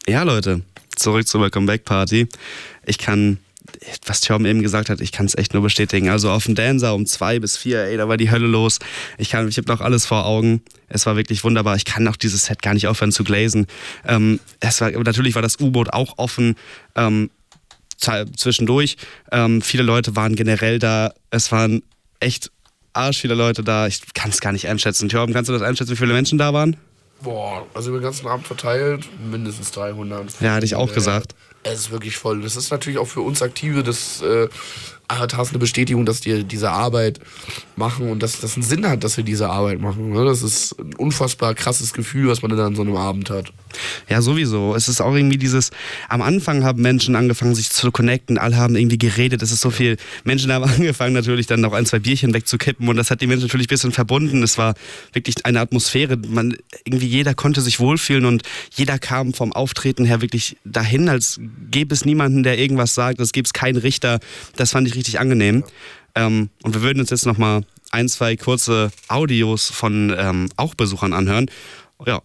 Ja, Leute, zurück zur Welcome Back Party. Ich kann, was Thorben eben gesagt hat, ich kann es echt nur bestätigen. Also auf dem Dancer um 2 bis 4, ey, da war die Hölle los. Ich habe noch alles vor Augen. Es war wirklich wunderbar. Ich kann auch dieses Set gar nicht aufhören zu glazen. Natürlich war das U-Boot auch offen. Zwischendurch. Viele Leute waren generell da. Es waren echt arsch viele Leute da. Ich kann es gar nicht einschätzen. Thorben, kannst du das einschätzen, wie viele Menschen da waren? Boah, also über den ganzen Abend verteilt mindestens 300. Ja, hatte ich auch gesagt. Es ist wirklich voll. Das ist natürlich auch für uns Aktive das Avatars eine Bestätigung, dass die diese Arbeit machen und dass das einen Sinn hat, dass wir diese Arbeit machen. Ne? Das ist ein unfassbar krasses Gefühl, was man dann an so einem Abend hat. Ja, sowieso. Es ist auch irgendwie am Anfang haben Menschen angefangen, sich zu connecten, alle haben irgendwie geredet, es ist so viel. Menschen haben angefangen, natürlich dann noch 1, 2 Bierchen wegzukippen und das hat die Menschen natürlich ein bisschen verbunden. Es war wirklich eine Atmosphäre, jeder konnte sich wohlfühlen und jeder kam vom Auftreten her wirklich dahin, als gäbe es niemanden, der irgendwas sagt, es gäbe keinen Richter. Das fand ich richtig angenehm. Und wir würden uns jetzt nochmal 1, 2 kurze Audios von auch Besuchern anhören. Ja.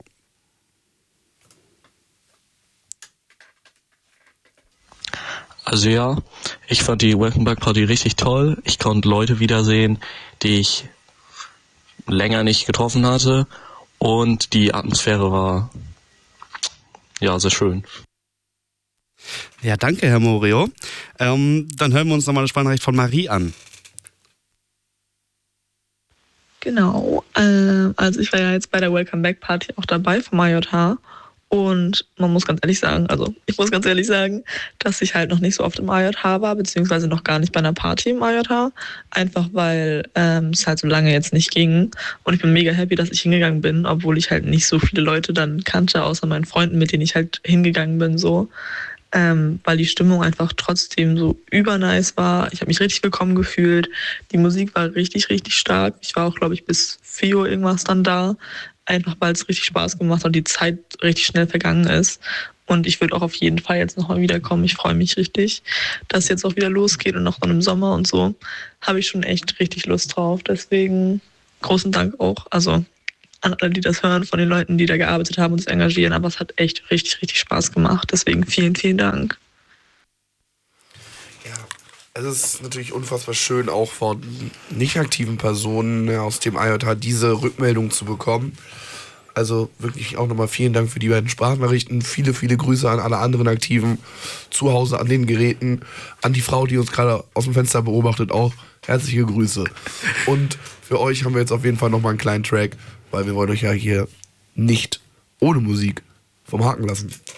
Also ja, ich fand die Welcome Back Party richtig toll. Ich konnte Leute wiedersehen, die ich länger nicht getroffen hatte. Und die Atmosphäre war ja sehr schön. Ja, danke, Herr Morio. Dann hören wir uns nochmal eine Sprachnachricht von Marie an. Genau, also ich war ja jetzt bei der Welcome Back Party auch dabei vom AJH und ich muss ganz ehrlich sagen, dass ich halt noch nicht so oft im AJH war, beziehungsweise noch gar nicht bei einer Party im AJH, einfach weil es halt so lange jetzt nicht ging und ich bin mega happy, dass ich hingegangen bin, obwohl ich halt nicht so viele Leute dann kannte, außer meinen Freunden, mit denen ich halt hingegangen bin, so. Weil die Stimmung einfach trotzdem so übernice war. Ich habe mich richtig willkommen gefühlt. Die Musik war richtig, richtig stark. Ich war auch, glaube ich, bis 4 Uhr irgendwas dann da. Einfach weil es richtig Spaß gemacht hat und die Zeit richtig schnell vergangen ist. Und ich würde auch auf jeden Fall jetzt nochmal wiederkommen. Ich freue mich richtig, dass es jetzt auch wieder losgeht und auch dann im Sommer und so. Habe ich schon echt richtig Lust drauf. Deswegen großen Dank auch. Also an alle, die das hören, von den Leuten, die da gearbeitet haben und sich engagieren. Aber es hat echt richtig, richtig Spaß gemacht. Deswegen vielen, vielen Dank. Ja, es ist natürlich unfassbar schön, auch von nicht aktiven Personen aus dem IJH diese Rückmeldung zu bekommen. Also wirklich auch nochmal vielen Dank für die beiden Sprachnachrichten. Viele, viele Grüße an alle anderen Aktiven zu Hause an den Geräten. An die Frau, die uns gerade aus dem Fenster beobachtet, auch herzliche Grüße. Und für euch haben wir jetzt auf jeden Fall nochmal einen kleinen Track, weil wir wollen euch ja hier nicht ohne Musik vom Haken lassen.